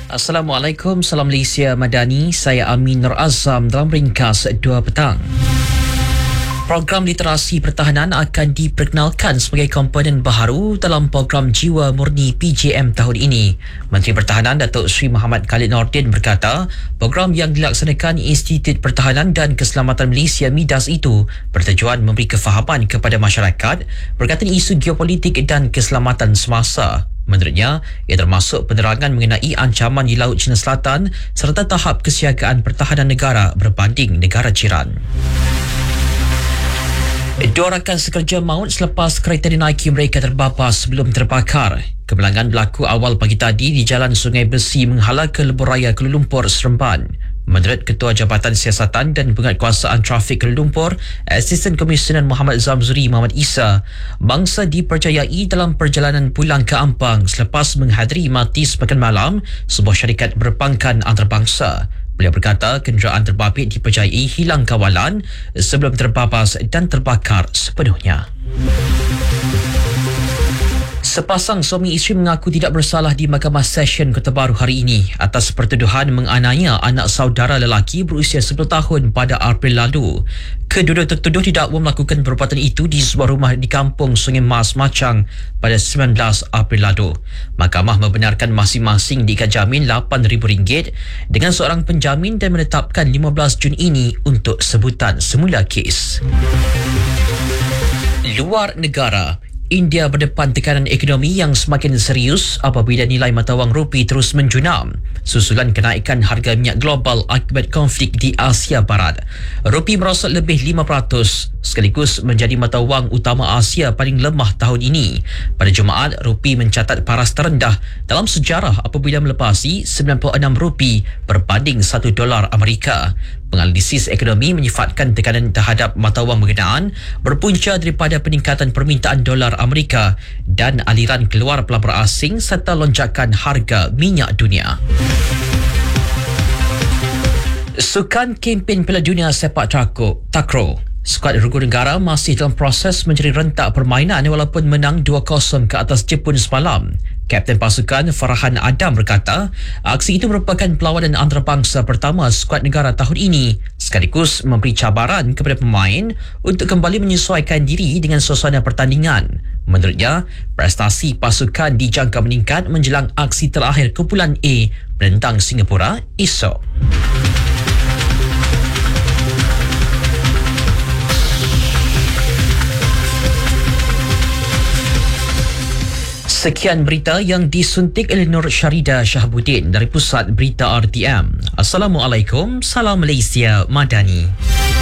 Assalamualaikum, salam Malaysia Madani. Saya Amin Nur Azam dalam ringkas 2 petang. Program literasi pertahanan akan diperkenalkan sebagai komponen baharu dalam program Jiwa Murni PJM tahun ini. Menteri Pertahanan Datuk Seri Muhammad Khalid Nordin berkata, program yang dilaksanakan Institut Pertahanan dan Keselamatan Malaysia MIDAS itu bertujuan memberi kefahaman kepada masyarakat berkaitan isu geopolitik dan keselamatan semasa. Menurutnya, ia termasuk penerangan mengenai ancaman di Laut Cina Selatan serta tahap kesiagaan pertahanan negara berbanding negara jiran. 2 rakan sekerja maut selepas kereta dinaiki mereka terbabas sebelum terbakar. Kemalangan berlaku awal pagi tadi di Jalan Sungai Besi menghala ke Lebuh Raya Kuala Lumpur, Seremban. Menurut Ketua Jabatan Siasatan dan Penguatkuasaan Trafik Kuala Lumpur, Asisten Komisioner Muhammad Zamzuri Muhammad Isa, bangsa dipercayai dalam perjalanan pulang ke Ampang selepas menghadiri mati sepekan malam sebuah syarikat berpangkan antarabangsa. Beliau berkata kenderaan terbabit dipercayai hilang kawalan sebelum terbabas dan terbakar sepenuhnya. Sepasang suami isteri mengaku tidak bersalah di Mahkamah Session Kota Baru hari ini atas pertuduhan menganiaya anak saudara lelaki berusia 10 tahun pada April lalu. Kedua-dua tertuduh didakwa melakukan perbuatan itu di sebuah rumah di kampung Sungai Mas, Machang pada 19 April lalu. Mahkamah membenarkan masing-masing diikat jamin RM8,000 dengan seorang penjamin dan menetapkan 15 Jun ini untuk sebutan semula kes. Luar negara, India berdepan tekanan ekonomi yang semakin serius apabila nilai mata wang rupi terus menjunam susulan kenaikan harga minyak global akibat konflik di Asia Barat. Rupi merosot lebih 5% sekaligus menjadi mata wang utama Asia paling lemah tahun ini. Pada Jumaat, rupi mencatat paras terendah dalam sejarah apabila melepasi RM96 berbanding $1 Amerika. Penganalisis ekonomi menyifatkan tekanan terhadap mata wang berkenaan berpunca daripada peningkatan permintaan dolar Amerika dan aliran keluar pelabur asing serta lonjakan harga minyak dunia. Sukan kempen Piala Dunia Sepak Takraw, skuad regu negara masih dalam proses mencari rentak permainan walaupun menang 2-0 ke atas Jepun semalam. Kapten pasukan Farhan Adam berkata, aksi itu merupakan perlawanan antarabangsa pertama skuad negara tahun ini, sekaligus memberi cabaran kepada pemain untuk kembali menyesuaikan diri dengan suasana pertandingan. Menurutnya, prestasi pasukan dijangka meningkat menjelang aksi terakhir kumpulan A menentang Singapura esok. Sekian berita yang disuntik oleh Nur Syarida Shahabuddin dari Pusat Berita RTM. Assalamualaikum, salam Malaysia Madani.